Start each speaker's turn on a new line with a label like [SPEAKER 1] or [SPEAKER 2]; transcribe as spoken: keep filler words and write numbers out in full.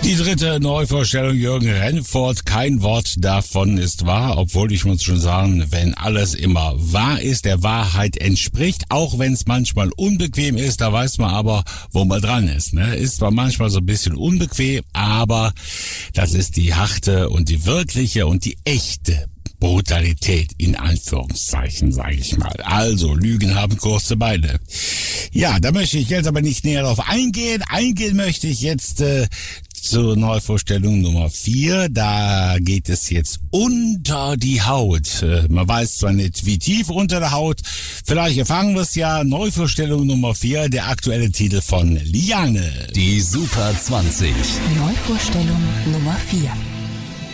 [SPEAKER 1] Die dritte Neuvorstellung Jürgen Rennfort. Kein Wort davon ist wahr, obwohl ich muss schon sagen, wenn alles immer wahr ist, der Wahrheit entspricht, auch wenn es manchmal unbequem ist, da weiß man aber, wo man dran ist. Ne? Ist zwar manchmal so ein bisschen unbequem, aber das ist die harte und die wirkliche und die echte Brutalität in Anführungszeichen, sage ich mal. Also, Lügen haben kurze Beine. Ja, da möchte ich jetzt aber nicht näher drauf eingehen. Eingehen möchte ich jetzt äh, zur Neuvorstellung Nummer vier. Da geht es jetzt unter die Haut. Äh, man weiß zwar nicht, wie tief unter der Haut. Vielleicht erfahren wir es ja. Neuvorstellung Nummer vier, der aktuelle Titel von Liane.
[SPEAKER 2] Die Super zwanzig.
[SPEAKER 3] Neuvorstellung Nummer vier.